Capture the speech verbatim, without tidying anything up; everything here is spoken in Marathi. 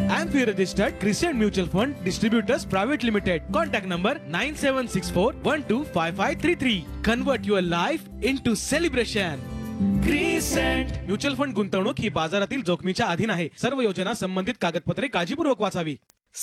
Amphi registered Crescent Mutual Fund Distributors Private Limited. Contact number nine seven six four one two five five three three. Convert your life into celebration. Crescent mutual fund गुंतवणूक ही बाजारातील जोखमीच्या अधीन आहे. सर्व योजना संबंधित कागदपत्रे काळजीपूर्वक वाचावी.